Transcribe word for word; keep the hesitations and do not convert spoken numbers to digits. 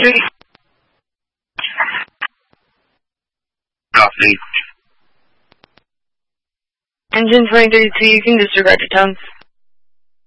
thirty-three. Copy. Engine twenty thirty-two, you can disregard your tones.